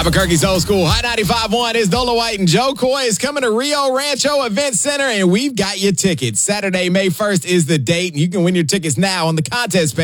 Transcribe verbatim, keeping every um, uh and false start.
Albuquerque's Old School Hot ninety-five point one is Dola White and Joe Coy is coming to Rio Rancho Event Center, and we've got your tickets. Saturday, May first is the date, and you can win your tickets now on the contest page.